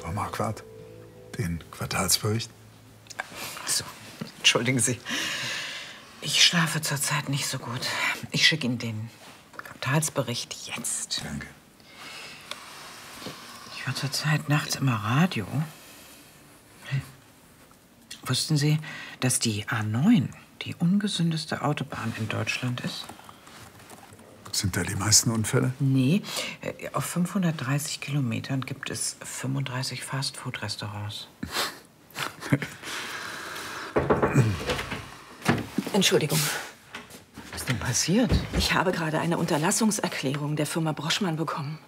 Frau Marquardt, den Quartalsbericht? Ach so, entschuldigen Sie. Ich schlafe zurzeit nicht so gut. Ich schicke Ihnen den Quartalsbericht jetzt. Danke. Ich höre zurzeit nachts immer Radio. Wussten Sie, dass die A9 die ungesündeste Autobahn in Deutschland ist? Sind da die meisten Unfälle? Nee, auf 530 Kilometern gibt es 35 Fastfood-Restaurants. Entschuldigung. Was ist denn passiert? Ich habe gerade eine Unterlassungserklärung der Firma Broschmann bekommen.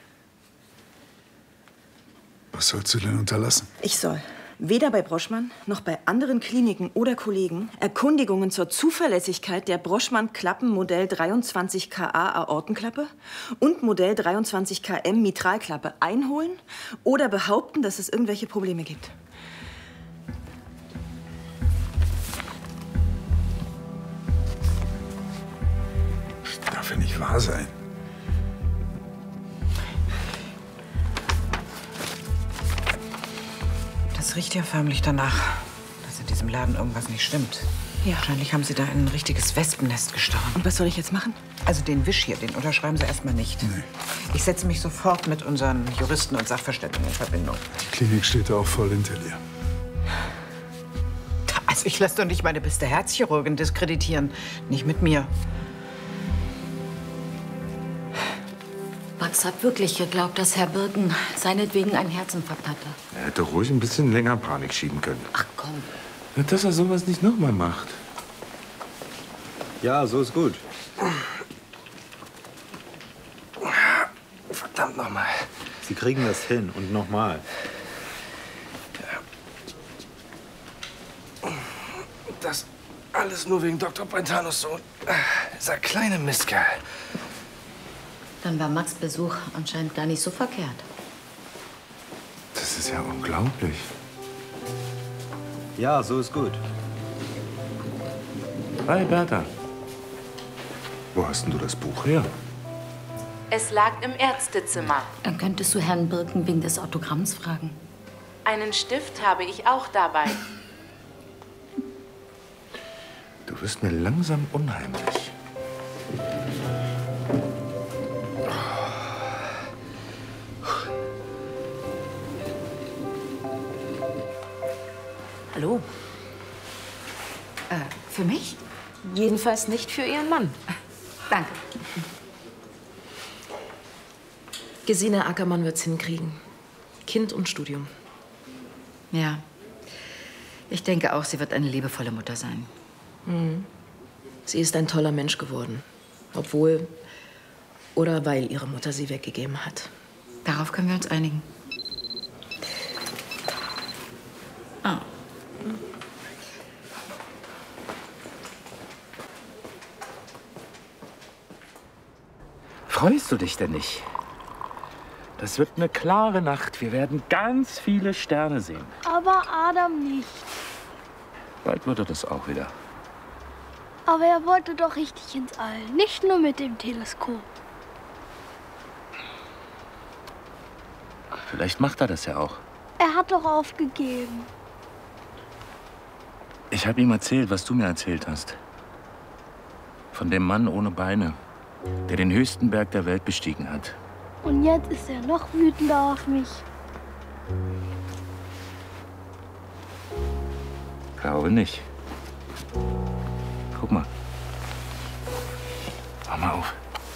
Was sollst du denn unterlassen? Ich soll weder bei Broschmann noch bei anderen Kliniken oder Kollegen Erkundigungen zur Zuverlässigkeit der Broschmann Klappen Modell 23 KA Aortenklappe und Modell 23 KM Mitralklappe einholen oder behaupten, dass es irgendwelche Probleme gibt. Das darf ja nicht wahr sein. Das riecht ja förmlich danach, dass in diesem Laden irgendwas nicht stimmt. Ja. Wahrscheinlich haben Sie da in ein richtiges Wespennest gestochen. Und was soll ich jetzt machen? Also den Wisch hier, den unterschreiben Sie erstmal nicht. Nee. Ich setze mich sofort mit unseren Juristen und Sachverständigen in Verbindung. Die Klinik steht da auch voll hinter dir. Also ich lasse doch nicht meine beste Herzchirurgin diskreditieren. Nicht mit mir. Max hat wirklich geglaubt, dass Herr Birken seinetwegen einen Herzinfarkt hatte. Er hätte ruhig ein bisschen länger Panik schieben können. Ach komm. Ja, dass er sowas nicht nochmal macht. Ja, so ist gut. Verdammt nochmal. Sie kriegen das hin und nochmal. Das alles nur wegen Dr. Brentanos Sohn. Dieser kleine Mistkerl. Dann war Max' Besuch anscheinend gar nicht so verkehrt. Das ist ja unglaublich. Ja, so ist gut. Hi, Bertha. Wo hast denn du das Buch her? Es lag im Ärztezimmer. Dann könntest du Herrn Birken wegen des Autogramms fragen. Einen Stift habe ich auch dabei. Du wirst mir langsam unheimlich. Hallo? Für mich? Jedenfalls nicht für Ihren Mann. Danke. Gesine Ackermann wird's hinkriegen. Kind und Studium. Ja. Ich denke auch, sie wird eine liebevolle Mutter sein. Sie ist ein toller Mensch geworden. Obwohl oder weil ihre Mutter sie weggegeben hat. Darauf können wir uns einigen. Ah. Freust du dich denn nicht? Das wird eine klare Nacht. Wir werden ganz viele Sterne sehen. Aber Adam nicht. Bald wird er das auch wieder. Aber er wollte doch richtig ins All, nicht nur mit dem Teleskop. Vielleicht macht er das ja auch. Er hat doch aufgegeben. Ich habe ihm erzählt, was du mir erzählt hast. Von dem Mann ohne Beine, der den höchsten Berg der Welt bestiegen hat. Und jetzt ist er noch wütender auf mich. Glaube nicht. Guck mal. Mach mal auf.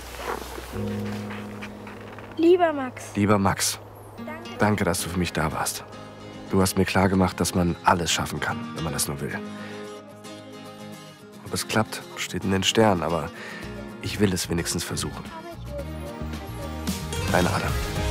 Lieber Max. Lieber Max, danke, dass du für mich da warst. Du hast mir klargemacht, dass man alles schaffen kann, wenn man das nur will. Ob es klappt, steht in den Sternen, aber ich will es wenigstens versuchen. Dein Adam.